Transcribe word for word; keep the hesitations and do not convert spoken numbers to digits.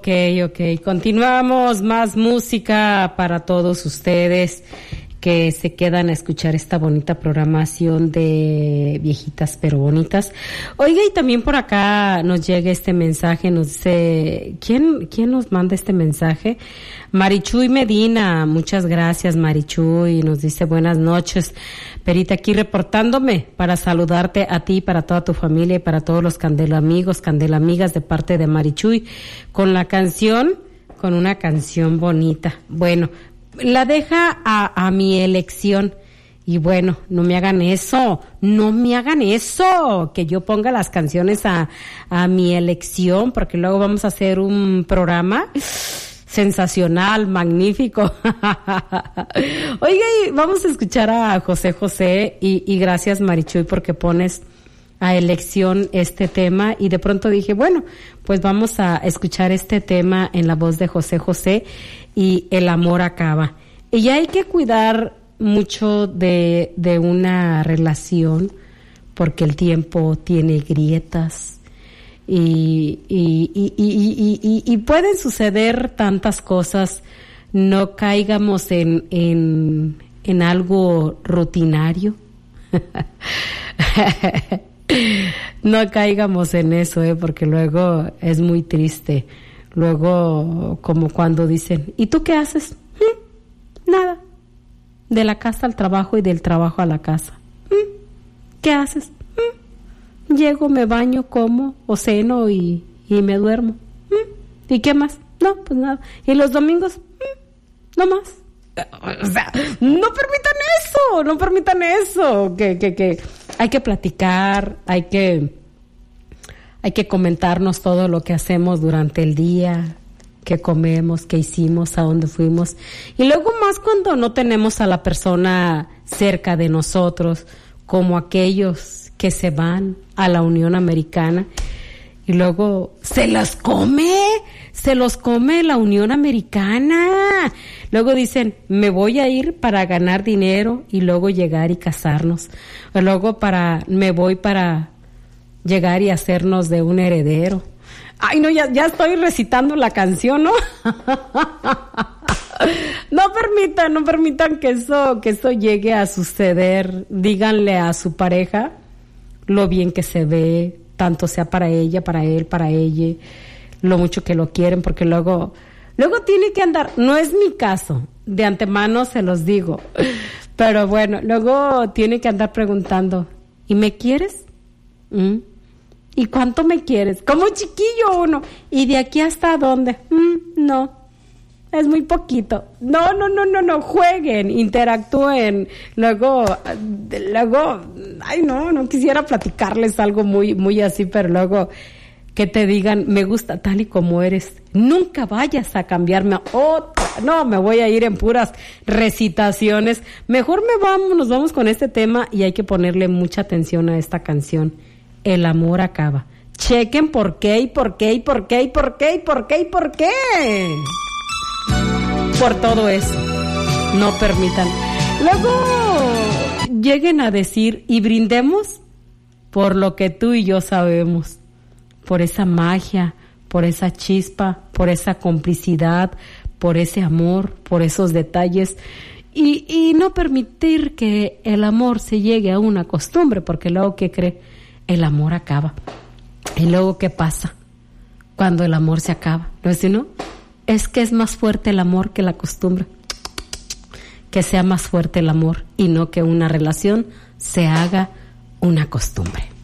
ok. Continuamos, más música para todos ustedes que se quedan a escuchar esta bonita programación de Viejitas pero Bonitas. Oiga, y también por acá nos llega este mensaje, nos dice, ¿quién, quién nos manda este mensaje? Marichuy Medina, muchas gracias Marichuy, nos dice buenas noches, Perita aquí reportándome para saludarte a ti, para toda tu familia y para todos los Candela amigos, Candela amigas de parte de Marichuy, con la canción, con una canción bonita. Bueno, la deja a, a mi elección. Y bueno, no me hagan eso, no me hagan eso, que yo ponga las canciones a, a mi elección, porque luego vamos a hacer un programa sensacional, magnífico. Oiga, y vamos a escuchar a José José, y, y gracias Marichuy porque pones a elección este tema, y de pronto dije, bueno, pues vamos a escuchar este tema en la voz de José José, y el amor acaba. Y hay que cuidar mucho de, de una relación, porque el tiempo tiene grietas, y, y, y, y, y, y, y pueden suceder tantas cosas. No caigamos en, en, en algo rutinario. No caigamos en eso, eh, porque luego es muy triste. Luego, como cuando dicen, ¿y tú qué haces? ¿Mm? Nada. De la casa al trabajo y del trabajo a la casa. ¿Mm? ¿Qué haces? ¿Mm? Llego, me baño, como o ceno y, y me duermo. ¿Mm? ¿Y qué más? No, pues nada. ¿Y los domingos? ¿Mm? No más. O sea, no permitan eso, no permitan eso. Que, que, que hay que platicar, hay que... Hay que comentarnos todo lo que hacemos durante el día, qué comemos, qué hicimos, a dónde fuimos. Y luego más cuando no tenemos a la persona cerca de nosotros, como aquellos que se van a la Unión Americana y luego se los come, se los come la Unión Americana. Luego dicen, me voy a ir para ganar dinero y luego llegar y casarnos. O luego para, me voy para... llegar y hacernos de un heredero. Ay, no, ya, ya estoy recitando la canción, ¿no? No permitan, no permitan que eso, que eso llegue a suceder. Díganle a su pareja lo bien que se ve, tanto sea para ella, para él, para ella, lo mucho que lo quieren, porque luego, luego tiene que andar, no es mi caso, de antemano se los digo, pero bueno, luego tiene que andar preguntando, ¿y me quieres? ¿Mm? ¿Y cuánto me quieres? Como chiquillo uno. ¿Y de aquí hasta dónde? Mm, no, es muy poquito. No, no, no, no, no, jueguen, interactúen. Luego, luego, ay no, no quisiera platicarles algo muy, muy así, pero luego que te digan, me gusta tal y como eres. Nunca vayas a cambiarme a otra. No, me voy a ir en puras recitaciones. Mejor me vamos, nos vamos con este tema y hay que ponerle mucha atención a esta canción. El amor acaba. Chequen por qué y por qué y por qué y por qué y por qué y por qué. Por todo eso. No permitan. Luego lleguen a decir y brindemos por lo que tú y yo sabemos. Por esa magia, por esa chispa, por esa complicidad, por ese amor, por esos detalles. Y, y no permitir que el amor se llegue a una costumbre, porque luego, ¿qué cree? El amor acaba. ¿Y luego qué pasa cuando el amor se acaba? ¿No es no? Es que es más fuerte el amor que la costumbre. Que sea más fuerte el amor y no que una relación se haga una costumbre.